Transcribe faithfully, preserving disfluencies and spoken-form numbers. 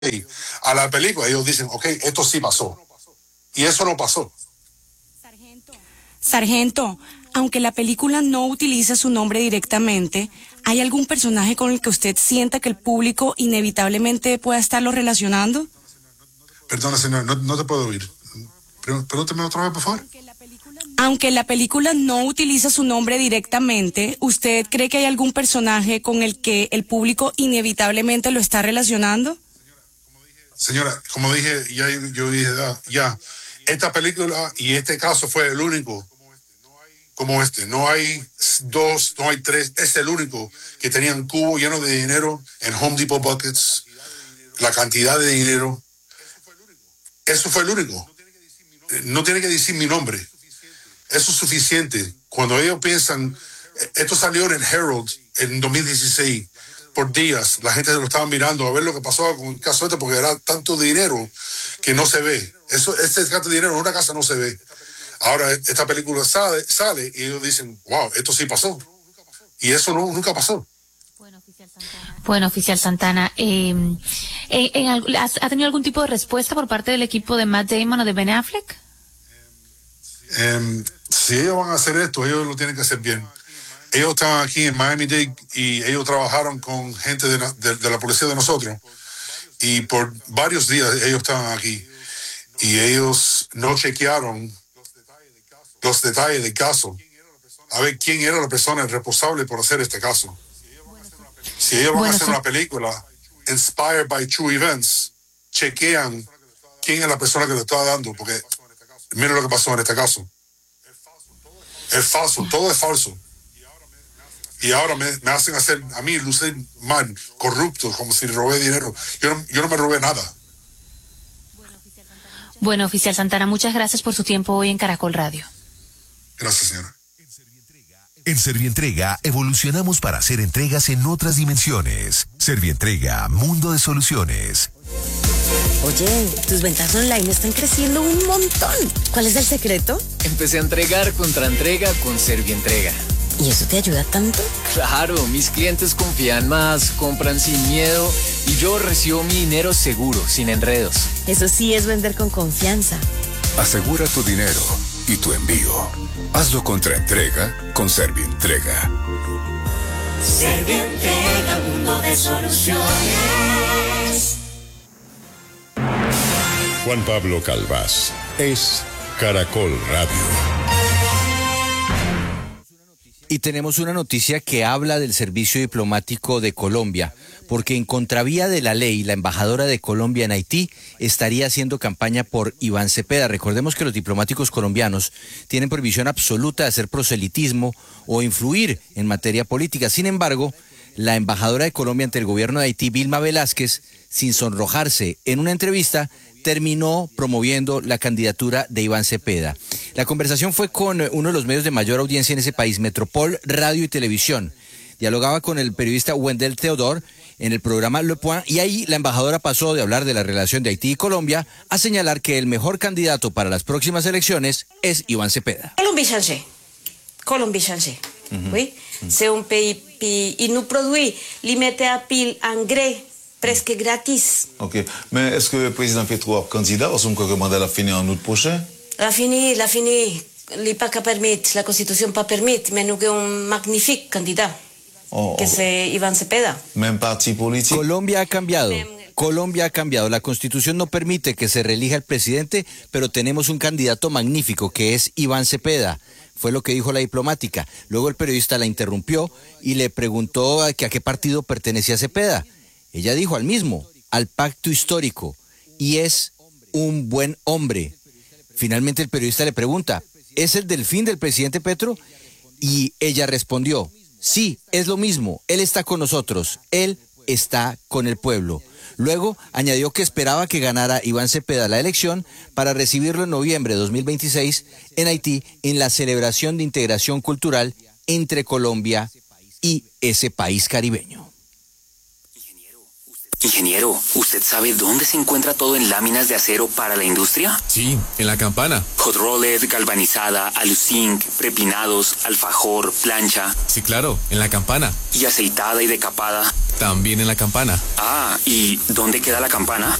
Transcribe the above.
a la película, ellos dicen, ok, esto sí pasó. Y eso no pasó. Sargento, Sargento, aunque la película no utiliza su nombre directamente, ¿hay algún personaje con el que usted sienta que el público inevitablemente pueda estarlo relacionando? Perdona, señor, no, no te puedo oír. Pregúntame otra vez, por favor. Aunque la película no utiliza su nombre directamente, ¿usted cree que hay algún personaje con el que el público inevitablemente lo está relacionando? Señora, como dije, ya yo dije, ya, ya, esta película y este caso fue el único como este. No hay dos, no hay tres, es el único que tenían cubo lleno de dinero en Home Depot buckets, la cantidad de dinero. Eso fue el único. No tiene que decir mi nombre. Eso es suficiente. Cuando ellos piensan, esto salió en el Herald en dos mil dieciséis, por días, la gente lo estaba mirando a ver lo que pasaba con el caso este, porque era tanto dinero que no se ve. Eso, este tanto dinero en una casa no se ve. Ahora esta película sale, sale y ellos dicen, wow, esto sí pasó. Y eso no, nunca pasó. Bueno, oficial Santana, bueno, oficial Santana eh, en, en, ¿ha tenido algún tipo de respuesta por parte del equipo de Matt Damon o de Ben Affleck? Um, si ellos van a hacer esto, ellos lo tienen que hacer bien. Ellos estaban aquí en Miami-Dade y ellos trabajaron con gente de, de, de la policía de nosotros. Y por varios días ellos estaban aquí. Y ellos no chequearon los detalles del caso. A ver quién era la persona responsable por hacer este caso. Si ellos van bueno, a hacer sí. una película inspired by true events, chequean quién es la persona que lo está dando. Porque mira lo que pasó en este caso. Es falso, todo es falso. Y ahora me, me hacen hacer a mí lucir mal, corrupto, como si robé dinero. Yo no, yo no me robé nada. Bueno, oficial Santana, muchas gracias por su tiempo hoy en Caracol Radio. Gracias, señora. En Servientrega evolucionamos para hacer entregas en otras dimensiones. Servientrega, mundo de soluciones. Oye, tus ventas online están creciendo un montón. ¿Cuál es el secreto? Empecé a entregar contra entrega con Servientrega. ¿Y eso te ayuda tanto? Claro, mis clientes confían más, compran sin miedo y yo recibo mi dinero seguro, sin enredos. Eso sí es vender con confianza. Asegura tu dinero y tu envío. Hazlo contra entrega con Servientrega. Servientrega, mundo de soluciones. Juan Pablo Calvás es Caracol Radio. Y tenemos una noticia que habla del servicio diplomático de Colombia, porque en contravía de la ley, la embajadora de Colombia en Haití estaría haciendo campaña por Iván Cepeda. Recordemos que los diplomáticos colombianos tienen prohibición absoluta de hacer proselitismo o influir en materia política. Sin embargo, la embajadora de Colombia ante el gobierno de Haití, Vilma Velázquez, sin sonrojarse en una entrevista, terminó promoviendo la candidatura de Iván Cepeda. La conversación fue con uno de los medios de mayor audiencia en ese país, Metropol Radio y Televisión. Dialogaba con el periodista Wendell Theodore en el programa Le Point, y ahí la embajadora pasó de hablar de la relación de Haití y Colombia a señalar que el mejor candidato para las próximas elecciones es Iván Cepeda. Colombie changé. Colombie changé. Uh-huh. Oui. Uh-huh. C'est un pays, puis il nous produit, il mettait à pile engrais presque gratis. Ok. Mais est-ce que le président fait trois candidats ou son mandat l'a fini en août prochain? La fini, la fini. Il pas qu'à permettre, la Constitution pas permettre, mais nous avons un magnifique candidat, oh, que oh. c'est Iván Cepeda. Même parti politique. Colombia ha cambiado. Colombia ha cambiado. La Constitución no permite que se reelija el presidente, pero tenemos un candidato magnífico que es Iván Cepeda. Fue lo que dijo la diplomática. Luego el periodista la interrumpió y le preguntó a, que a qué partido pertenecía Cepeda. Ella dijo al mismo, al pacto histórico, y es un buen hombre. Finalmente el periodista le pregunta, ¿es el delfín del presidente Petro? Y ella respondió, sí, es lo mismo, él está con nosotros, él está con el pueblo. Luego añadió que esperaba que ganara Iván Cepeda la elección para recibirlo en noviembre de dos mil veintiséis en Haití en la celebración de integración cultural entre Colombia y ese país caribeño. Ingeniero, ¿usted sabe dónde se encuentra todo en láminas de acero para la industria? Sí, en La Campana. Hot rolled, galvanizada, aluzinc, prepinados, alfajor, plancha. Sí, claro, en La Campana. ¿Y aceitada y decapada? También en La Campana. Ah, ¿y dónde queda La Campana?